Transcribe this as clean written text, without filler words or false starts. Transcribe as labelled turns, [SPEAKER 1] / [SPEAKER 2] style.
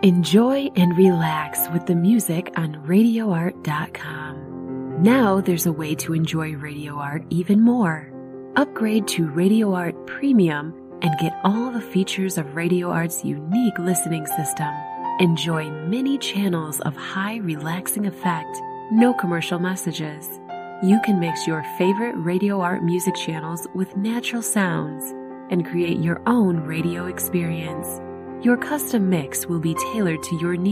[SPEAKER 1] Enjoy and relax with the music on RadioArt.com. Now there's a way to enjoy Radio Art even more. Upgrade to Radio Art Premium and get all the features of Radio Art's unique listening system. Enjoy many channels of high relaxing effect, no commercial messages. You can mix your favorite Radio Art music channels with natural sounds and create your own radio experience. Your custom mix will be tailored to your needs.